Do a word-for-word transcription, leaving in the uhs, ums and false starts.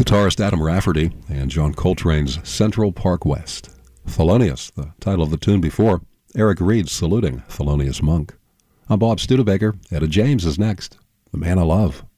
guitarist Adam Rafferty and John Coltrane's Central Park West. Thelonious, the title of the tune before. Eric Reed saluting Thelonious Monk. I'm Bob Studebaker. Etta James is next. The Man I Love.